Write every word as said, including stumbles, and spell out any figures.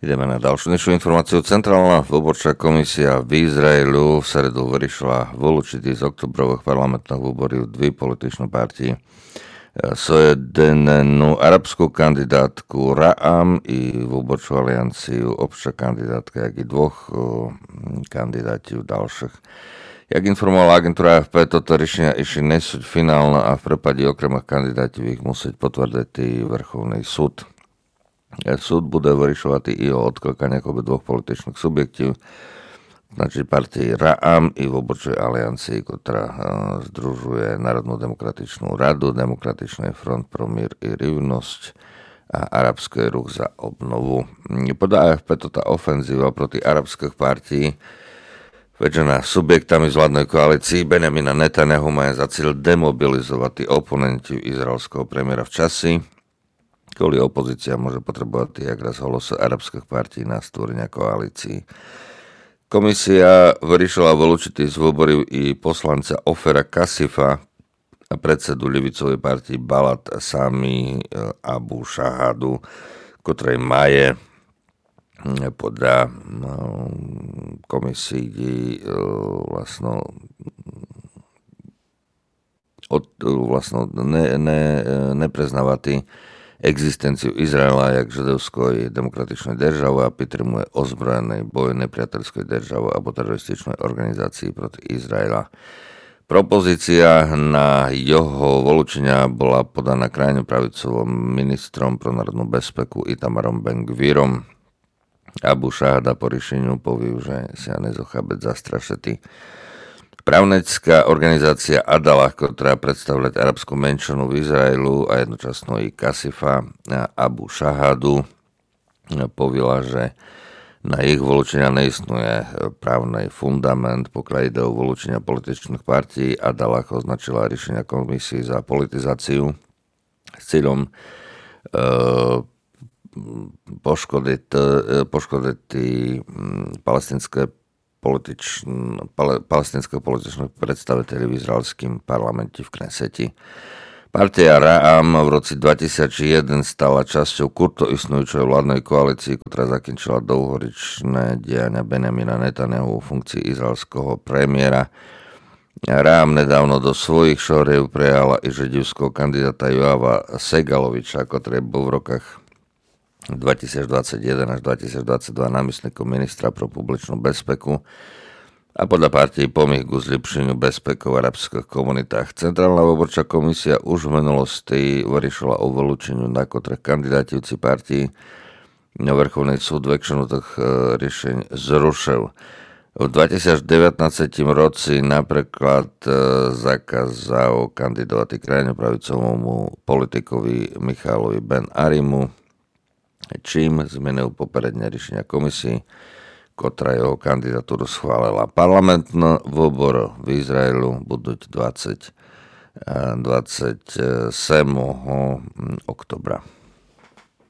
Ideme na ďalšiu dnešnú informáciu. Centrálna výborčá komisia v Izraelu v sredu vyriešila vylúčiť z oktobrových parlamentných výborov dve političné partie. Sojednenú arabskú kandidátku Ra'am i výborčú alianciu obča kandidátka, jak i dvoch kandidátov ďalších. Jak informovala agentúra á ef pé, toto riešenia ešte nesúť finálne a v prípade okrem kandidátov ich musieť potvrdiť i Vrchovný súd. Súd bude vyriešovať i o odklakaniach obe dvoch političných subjektov, znači partii Ra'am i výborčej aliancii, ktorá združuje Národnú demokratičnú radu, Demokratičný front pro mír i rivnosť a Arabský ruch za obnovu. Podľa á ef pé to tá ofenzíva proti arabských partií vedená subjektami z vládnej koalícii Benjamina Netanyahu má za cieľ demobilizovať tí oponenti izraelského premiéra v časi, kvôli opozícia môže potrebovať jak raz hlas arabských partí na stvorenia koalícií. Komisia vyriešila vylúčiť z výboru i poslanca Ofera Kasifa a predsedu ľavicovej partii Balad Sami Abu Shahadu, ktorej maje podľa komisii vlastno od, vlastno ne, ne, nepreznávati existenciu Izraela jak židovskoj demokratičnej državy a підтримує ozbrojený boj nepriateľskej državy alebo terorističnej organizácii proti Izraela. Propozícia na jeho vylúčenia bola podaná krajne pravicovým ministrom pro národnú bezpeku Itamarom Ben-Gvirom. Abu Shahada po riešeniu povie, že sa nezochábeť zastrašetý. Právnická organizácia Adalah, ktorá predstavuje arabskú menšinu v Izraelu a jednočasno i Kasifa a Abu Shahadu, povila, že na ich vylúčenia neistuje právny fundament, pokiaľ ide o vylúčenia političných partí. Adalah označila riešenia komisii za politizáciu s cieľom e, poškodiť, poškodiť palestinské Političn, pale, palestinského političných predstaviteľov v izraelským parlamente v Kneseti. Partia Ra'am v roce dvetisícjeden stala časťou kurto istnujúcej vládnej koalícii, ktorá zakončila dlhoročné diania Benjamina Netanyahu v funkcii izraelského premiéra. Ra'am nedávno do svojich šoriev prejala i židovského kandidáta Joava Segaloviča, ktorý bol v rokách dvetisícdvadsaťjeden až dvetisícdvadsaťdva námestníkom ministra pro publičnú bezpeku a podľa partii pomých k zlepšeniu bezpeky v arabských komunitách. Centrálna výborčá komisia už v minulosti vyriešila o vylúčeniu nakotrých kandidátívci partí. Vrchovný súd väčšinu tých riešení zrušil. V dvetisícdevätnásť roci napríklad zakázal kandidovať krajne pravicovému politikovi Michalovi Ben Arimu, čím zmenil popredne riešenia komisii, ktorá jeho kandidatúru schválila. Parlamentný výbor v Izraelu budú dvadsiateho oktobra.